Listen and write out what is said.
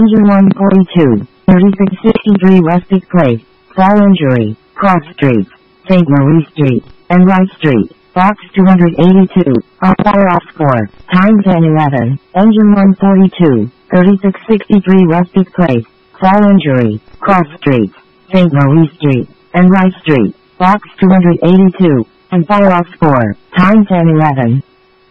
Engine 142, 3663 Rustic Place, Fall Injury, Cross Streets, St. Marie Street, and Wright Street, Box 282, off-fire off-score, time 10:11, Engine 142, 3663 Rustic Place, Fall Injury, Cross Streets, St. Marie Street, and Wright Street, Box 282, and fire off-score, time 10:11.